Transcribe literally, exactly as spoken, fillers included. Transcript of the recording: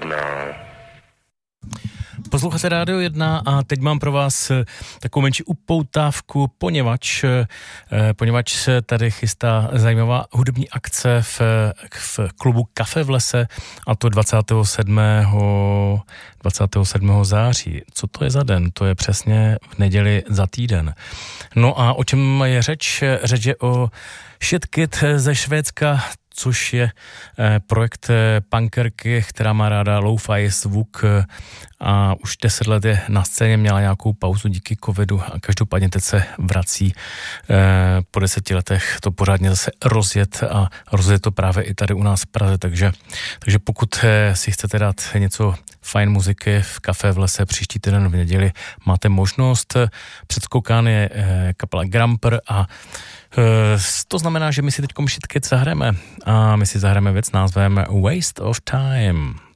jedna. Posloucháte Rádio jedna a teď mám pro vás takovou menší upoutávku, poněvadž, poněvadž se tady chystá zajímavá hudební akce v, v klubu Kafe v lese, a to dvacátého sedmého září. Co to je za den? To je přesně v neděli za týden. No a o čem je řeč? Řeč je o Shit Kid ze Švédska, což je projekt punkerky, která má ráda lo-fi zvuk a už deset let je na scéně, měla nějakou pauzu díky covidu a každopádně teď se vrací po deseti letech to pořádně zase rozjet a rozjet to právě i tady u nás v Praze, takže, takže pokud si chcete dát něco fajn muziky v Kafe v lese příští týden v neděli, máte možnost. Předskoukán je kapela Gramper a to znamená, že my si teď Shit Kid zahrajeme a my si zahrajeme věc s názvem Waste of Time.